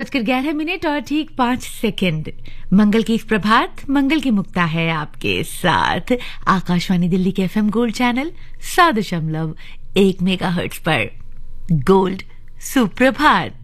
7:11 और ठीक 5 सेकंड। मंगल की इस प्रभात, मंगल की मुक्ता है आपके साथ आकाशवाणी दिल्ली के FM गोल्ड चैनल 100.1 मेगाहर्ट्ज पर। गोल्ड सुप्रभात।